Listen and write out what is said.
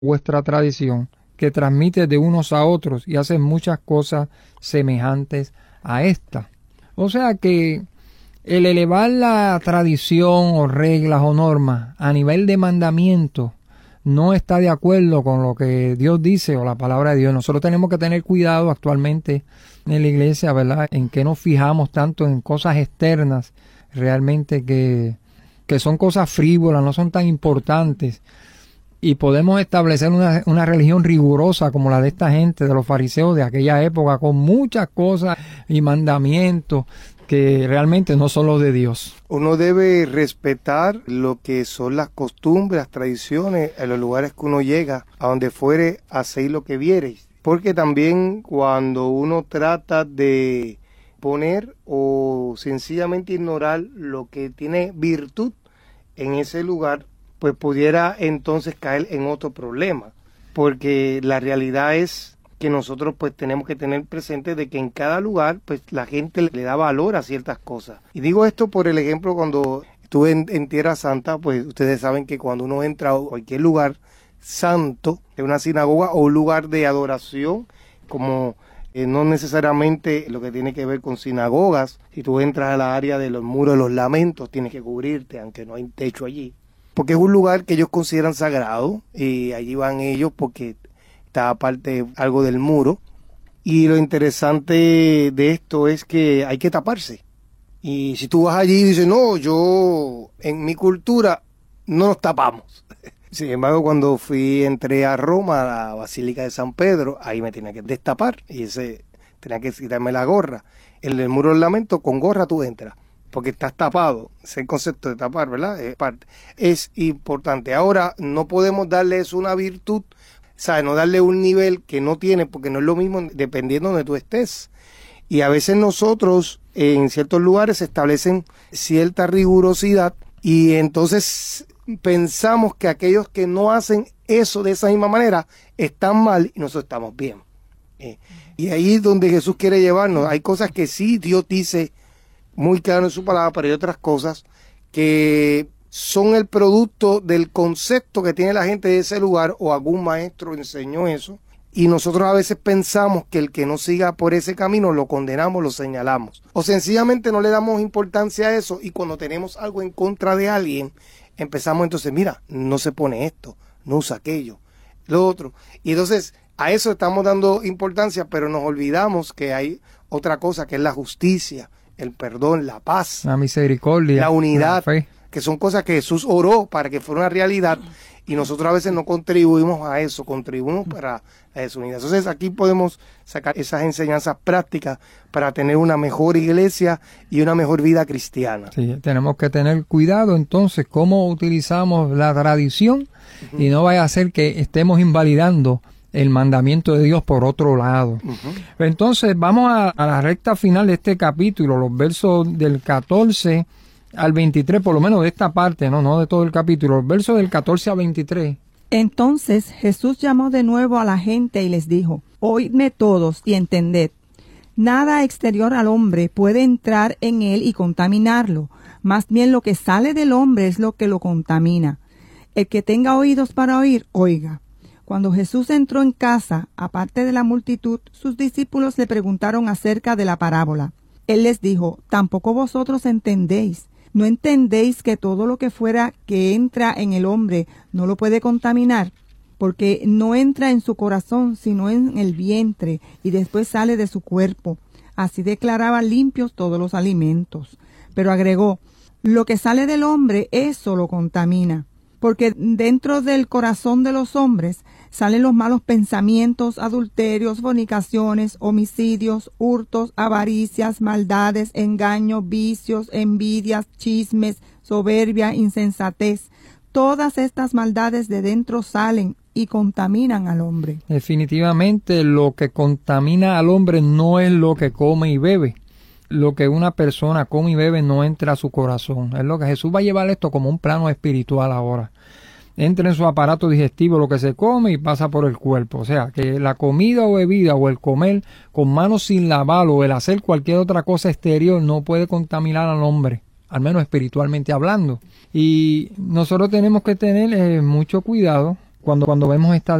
vuestra tradición, que transmite de unos a otros y hace muchas cosas semejantes a esta. O sea que el elevar la tradición o reglas o normas a nivel de mandamiento no está de acuerdo con lo que Dios dice o la palabra de Dios. Nosotros tenemos que tener cuidado actualmente en la iglesia, ¿verdad?, en que nos fijamos tanto en cosas externas realmente que son cosas frívolas, no son tan importantes, y podemos establecer una religión rigurosa como la de esta gente, de los fariseos de aquella época, con muchas cosas y mandamientos que realmente no son los de Dios. Uno debe respetar lo que son las costumbres, las tradiciones, en los lugares que uno llega, a donde fuere, hacéis lo que viereis. Porque también cuando uno trata de poner o sencillamente ignorar lo que tiene virtud en ese lugar, pues pudiera entonces caer en otro problema, porque la realidad es que nosotros pues tenemos que tener presente de que en cada lugar pues la gente le da valor a ciertas cosas. Y digo esto por el ejemplo cuando estuve en Tierra Santa, pues ustedes saben que cuando uno entra a cualquier lugar santo, de una sinagoga o un lugar de adoración, como no necesariamente lo que tiene que ver con sinagogas, si tú entras a la área de los muros de los lamentos, tienes que cubrirte, aunque no hay techo allí, porque es un lugar que ellos consideran sagrado, y allí van ellos porque está aparte algo del muro. Y lo interesante de esto es que hay que taparse. Y si tú vas allí y dices, no, yo en mi cultura no nos tapamos. Sin embargo, cuando entré a Roma, a la Basílica de San Pedro, ahí me tenía que destapar y tenía que quitarme la gorra. En el muro del lamento, con gorra tú entras, porque estás tapado. Ese concepto de tapar, ¿verdad? Es importante. Ahora, no podemos darle eso una virtud, ¿sabes? No darle un nivel que no tiene, porque no es lo mismo dependiendo de donde tú estés. Y a veces nosotros, en ciertos lugares, establecen cierta rigurosidad, y entonces pensamos que aquellos que no hacen eso de esa misma manera están mal y nosotros estamos bien. Y ahí es donde Jesús quiere llevarnos. Hay cosas que sí Dios dice muy claro en su palabra, pero hay otras cosas que son el producto del concepto que tiene la gente de ese lugar, o algún maestro enseñó eso, y nosotros a veces pensamos que el que no siga por ese camino lo condenamos, lo señalamos, o sencillamente no le damos importancia a eso, y cuando tenemos algo en contra de alguien, empezamos entonces, mira, no se pone esto, no usa aquello, lo otro, y entonces a eso estamos dando importancia, pero nos olvidamos que hay otra cosa, que es la justicia, el perdón, la paz, la misericordia, la unidad, la fe, que son cosas que Jesús oró para que fuera una realidad, y nosotros a veces no contribuimos a eso, contribuimos para la desunidad. Entonces aquí podemos sacar esas enseñanzas prácticas para tener una mejor iglesia y una mejor vida cristiana. Sí, tenemos que tener cuidado entonces cómo utilizamos la tradición, y no vaya a ser que estemos invalidando el mandamiento de Dios por otro lado. Entonces vamos a la recta final de este capítulo, los versos del 14 al 23, por lo menos de esta parte, no de todo el capítulo, los versos del 14 al 23. Entonces Jesús llamó de nuevo a la gente y les dijo: Oídme todos y entended. Nada exterior al hombre puede entrar en él y contaminarlo, más bien lo que sale del hombre es lo que lo contamina. El que tenga oídos para oír, oiga. Cuando Jesús entró en casa, aparte de la multitud, sus discípulos le preguntaron acerca de la parábola. Él les dijo: ¿Tampoco vosotros entendéis? ¿No entendéis que todo lo que fuera que entra en el hombre no lo puede contaminar? Porque no entra en su corazón, sino en el vientre, y después sale de su cuerpo. Así declaraba limpios todos los alimentos. Pero agregó: lo que sale del hombre, eso lo contamina. Porque dentro del corazón de los hombres salen los malos pensamientos, adulterios, fornicaciones, homicidios, hurtos, avaricias, maldades, engaños, vicios, envidias, chismes, soberbia, insensatez. Todas estas maldades de dentro salen y contaminan al hombre. Definitivamente lo que contamina al hombre no es lo que come y bebe. Lo que una persona come y bebe no entra a su corazón. Es lo que Jesús va a llevar esto como un plano espiritual ahora. Entra en su aparato digestivo lo que se come y pasa por el cuerpo. O sea, que la comida o bebida o el comer con manos sin lavar o el hacer cualquier otra cosa exterior no puede contaminar al hombre, al menos espiritualmente hablando. Y nosotros tenemos que tener mucho cuidado cuando vemos esta